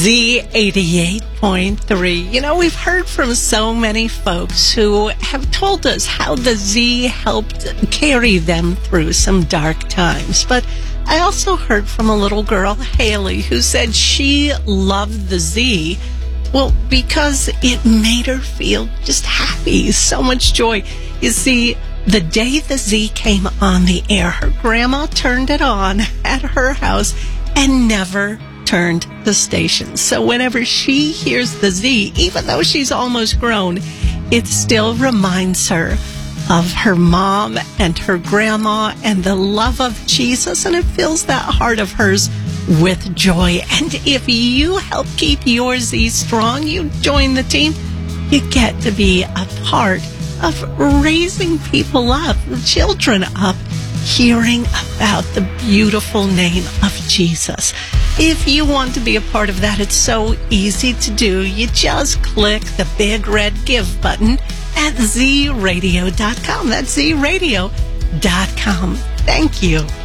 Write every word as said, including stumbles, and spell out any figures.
Z eighty-eight point three. You know, we've heard from so many folks who have told us how the Z helped carry them through some dark times. But I also heard from a little girl, Haley, who said she loved the Z, well, because it made her feel just happy, so much joy. You see, the day the Z came on the air, her grandma turned it on at her house and never turned the station. So whenever she hears the Z, even though she's almost grown, it still reminds her of her mom and her grandma and the love of Jesus, and it fills that heart of hers with joy. And if you help keep your Z strong, you join the team, you get to be a part of raising people up, children up, hearing about the beautiful name of Jesus. If you want to be a part of that, it's so easy to do. You just click the big red give button at z radio dot com. That's z radio dot com. Thank you.